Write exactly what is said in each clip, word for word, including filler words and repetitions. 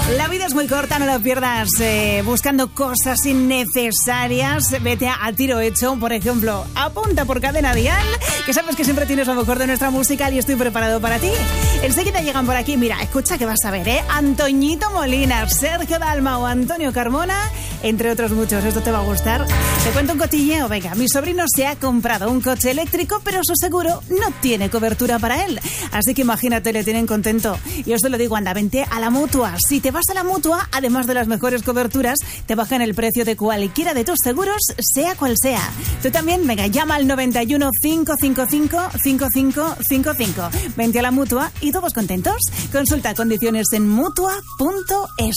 La vida es muy corta, no la pierdas eh, buscando cosas innecesarias. Vete a, a tiro hecho, por ejemplo, apunta por Cadena Dial, que sabes que siempre tienes lo mejor de nuestra música y estoy preparado para ti. Enseguida llegan por aquí, mira, escucha que vas a ver, ¿eh? Antoñito Molina, Sergio Dalma o Antonio Carmona, entre otros muchos. Esto te va a gustar. Te cuento un cotilleo, venga, mi sobrino se ha comprado un coche eléctrico, pero su seguro no tiene cobertura para él. Así que imagínate, le tienen contento. Y os te lo digo, anda, vente a la Mutua. Si te vas a la Mutua, además de las mejores coberturas, te bajan el precio de cualquiera de tus seguros, sea cual sea. Tú también, venga, llama al noventa y uno, cinco cinco cinco, cinco cinco cinco cinco. Vente a la Mutua y todos contentos. Consulta condiciones en mutua punto es.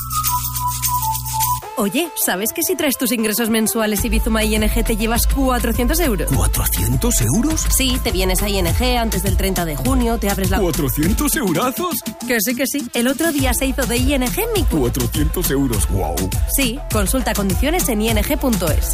Oye, ¿sabes que si traes tus ingresos mensuales y Bizuma I N G te llevas cuatrocientos euros? ¿cuatrocientos euros? Sí, te vienes a I N G antes del treinta de junio, te abres la... ¿cuatrocientos eurazos? Que sí, que sí. El otro día se hizo de I N G mi... cuatrocientos euros, wow. Sí, consulta condiciones en I N G punto es.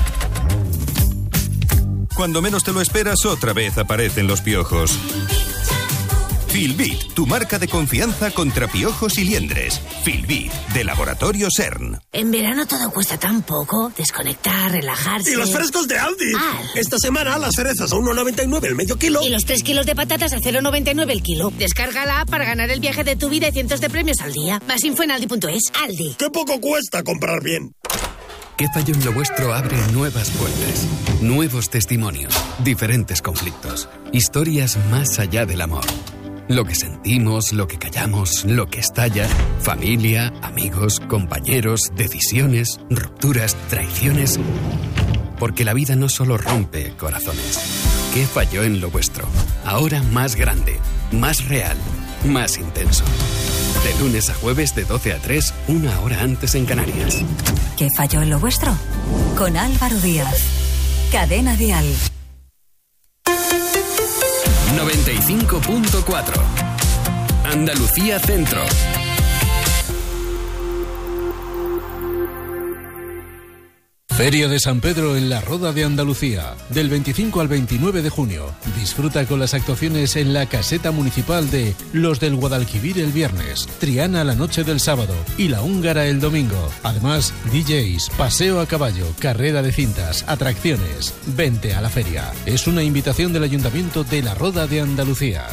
Cuando menos te lo esperas, otra vez aparecen los piojos. Filbit, tu marca de confianza contra piojos y liendres. Filbit, de Laboratorio CERN. En verano todo cuesta tan poco. Desconectar, relajarse... ¡Y los frescos de Aldi! Ah. Esta semana las cerezas a uno noventa y nueve el medio kilo. Y los tres kilos de patatas a cero noventa y nueve el kilo. Descarga la app para ganar el viaje de tu vida y cientos de premios al día. Más info en aldi punto es. Aldi. ¡Qué poco cuesta comprar bien! ¿Qué falló en lo vuestro? Abre nuevas puertas, nuevos testimonios, diferentes conflictos, historias más allá del amor. Lo que sentimos, lo que callamos, lo que estalla, familia, amigos, compañeros, decisiones, rupturas, traiciones. Porque la vida no solo rompe corazones. ¿Qué falló en lo vuestro? Ahora más grande, más real, más intenso. De lunes a jueves de doce a tres, una hora antes en Canarias. ¿Qué falló en lo vuestro? Con Álvaro Díaz. Cadena Dial. noventa y cinco punto cuatro. Andalucía Centro. Feria de San Pedro en la Roda de Andalucía, del veinticinco al veintinueve de junio. Disfruta con las actuaciones en la caseta municipal de Los del Guadalquivir el viernes, Triana la noche del sábado y La Húngara el domingo. Además, D Js, paseo a caballo, carrera de cintas, atracciones. Vente a la feria. Es una invitación del Ayuntamiento de la Roda de Andalucía.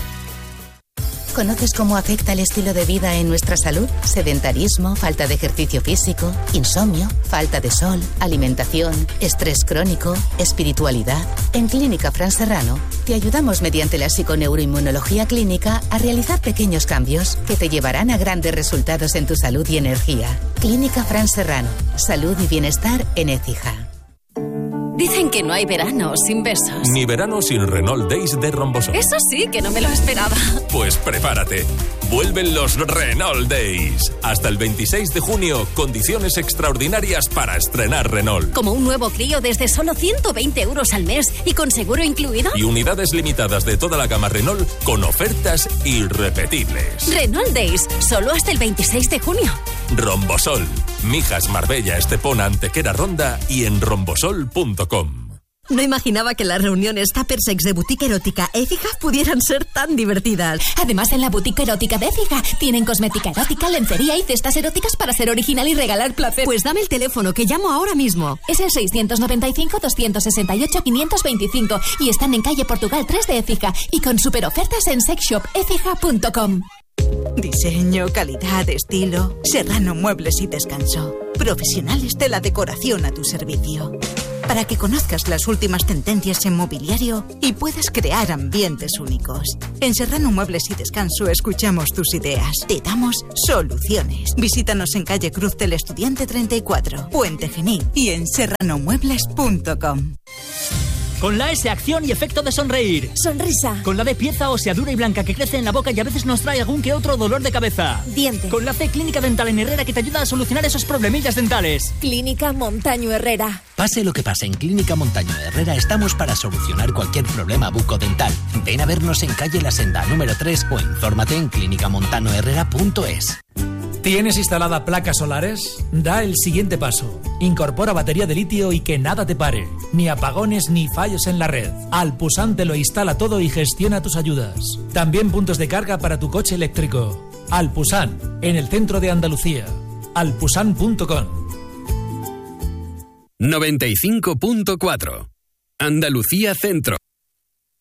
¿Conoces cómo afecta el estilo de vida en nuestra salud? Sedentarismo, falta de ejercicio físico, insomnio, falta de sol, alimentación, estrés crónico, espiritualidad. En Clínica Fran Serrano te ayudamos mediante la psiconeuroinmunología clínica a realizar pequeños cambios que te llevarán a grandes resultados en tu salud y energía. Clínica Fran Serrano. Salud y bienestar en Écija. Dicen que no hay verano sin besos. Ni verano sin Renault Days de Rombosol. Eso sí que no me lo esperaba. Pues prepárate. Vuelven los Renault Days. Hasta el veintiséis de junio, condiciones extraordinarias para estrenar Renault. Como un nuevo Clio desde solo ciento veinte euros al mes y con seguro incluido. Y unidades limitadas de toda la gama Renault con ofertas irrepetibles. Renault Days, solo hasta el veintiséis de junio. Rombosol. Mijas, Marbella, Estepona, Antequera, Ronda y en rombosol punto com. No imaginaba que las reuniones tuppersex de Boutique Erótica Écija pudieran ser tan divertidas. Además, en la Boutique Erótica de Écija tienen cosmética erótica, lencería y cestas eróticas para ser original y regalar placer. Pues dame el teléfono, que llamo ahora mismo. Es el seiscientos noventa y cinco, doscientos sesenta y ocho, quinientos veinticinco y están en calle Portugal tres de Écija y con super ofertas en sex shop écija punto com. Diseño, calidad, estilo. Serrano Muebles y Descanso. Profesionales de la decoración a tu servicio. Para que conozcas las últimas tendencias en mobiliario y puedas crear ambientes únicos. En Serrano Muebles y Descanso escuchamos tus ideas. Te damos soluciones. Visítanos en calle Cruz del Estudiante treinta y cuatro, Puente Genil y en serrano muebles punto com. Con la S, acción y efecto de sonreír. Sonrisa. Con la D, pieza ósea dura y blanca que crece en la boca y a veces nos trae algún que otro dolor de cabeza. Diente. Con la C, Clínica Dental en Herrera, que te ayuda a solucionar esos problemillas dentales. Clínica Montaño Herrera. Pase lo que pase, en Clínica Montaño Herrera estamos para solucionar cualquier problema bucodental. Ven a vernos en calle La Senda número tres o infórmate en clínica montano herrera punto es. ¿Tienes instalada placas solares? Da el siguiente paso. Incorpora batería de litio y que nada te pare. Ni apagones ni fallos en la red. Alpusan te lo instala todo y gestiona tus ayudas. También puntos de carga para tu coche eléctrico. Alpusan, en el centro de Andalucía. alpusan punto com. noventa y cinco punto cuatro. Andalucía Centro.